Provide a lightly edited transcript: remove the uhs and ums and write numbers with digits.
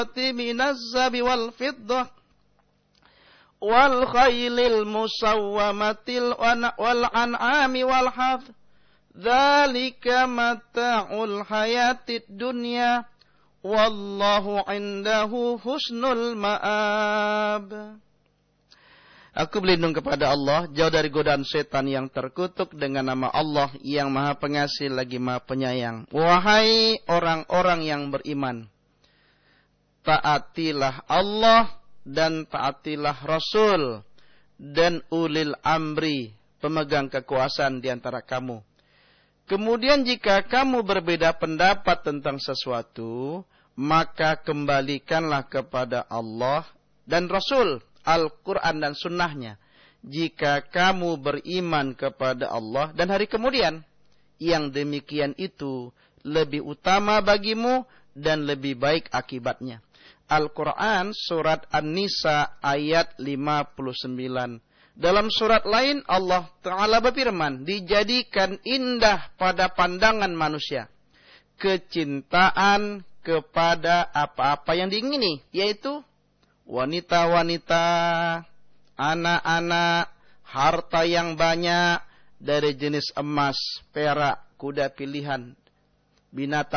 minaz zabi wal fiddah wal khaylil musawwamatil wal an'ami wal harth dzalika mata'ul hayatid dunya wallahu 'indahu husnul ma'ab. Aku berlindung kepada Allah, jauh dari godaan setan yang terkutuk dengan nama Allah yang Maha Pengasih lagi Maha Penyayang. Wahai orang-orang yang beriman, taatilah Allah dan taatilah Rasul dan ulil amri, pemegang kekuasaan di antara kamu. Kemudian jika kamu berbeda pendapat tentang sesuatu, maka kembalikanlah kepada Allah dan Rasul, Al-Quran dan sunnahnya. Jika kamu beriman kepada Allah dan hari kemudian, yang demikian itu lebih utama bagimu dan lebih baik akibatnya. Al-Quran surat An-Nisa ayat 59. Dalam surat lain Allah Ta'ala berfirman, dijadikan indah pada pandangan manusia kecintaan kepada apa-apa yang diingini, yaitu wanita-wanita, anak-anak, harta yang banyak dari jenis emas, perak, kuda pilihan, binatang